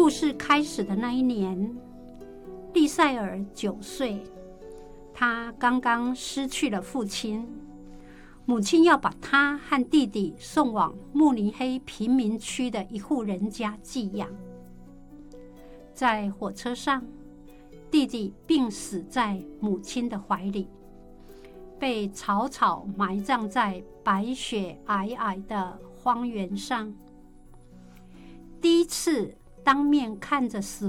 故事开始的那一年，利塞尔9岁，他刚刚失去了父亲，母亲要把他和弟弟送往慕尼黑贫民区的一户人家寄养。在火车上，弟弟病死在母亲的怀里，被草草埋葬在白雪皑皑的荒原上。第一次当面看着死